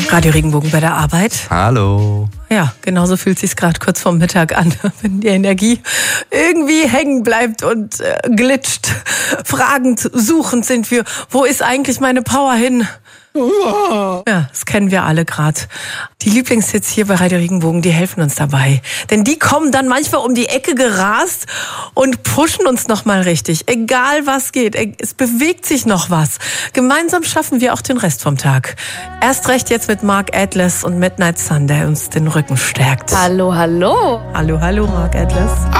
Radio Regenbogen bei der Arbeit. Hallo. Ja, genauso fühlt sich's gerade kurz vorm Mittag an, wenn die Energie irgendwie hängen bleibt und glitscht. Fragend, suchend sind wir. Wo ist eigentlich meine Power hin? Ja, das kennen wir alle gerade. Die Lieblingshits hier bei Radio Regenbogen, die helfen uns dabei. Denn die kommen dann manchmal um die Ecke gerast und pushen uns nochmal richtig. Egal was geht, es bewegt sich noch was. Gemeinsam schaffen wir auch den Rest vom Tag. Erst recht jetzt mit Mark Atlas und Midnight Sun, der uns den Rücken stärkt. Hallo, hallo. Hallo, hallo, Mark Atlas.